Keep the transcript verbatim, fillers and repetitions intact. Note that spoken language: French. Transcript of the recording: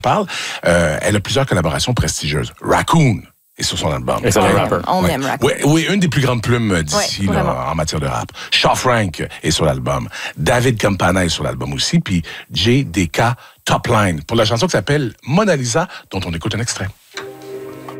parle. Euh, elle a plusieurs collaborations prestigieuses. Raccoon est sur son album. Et c'est un rapper. On Ouais. aime Raccoon. Oui, oui, une des plus grandes plumes d'ici Ouais, là, vraiment. en matière de rap. Shaw Frank est sur l'album. David Campana est sur l'album aussi. Puis J D K Top Line pour la chanson qui s'appelle Mona Lisa, dont on écoute un extrait.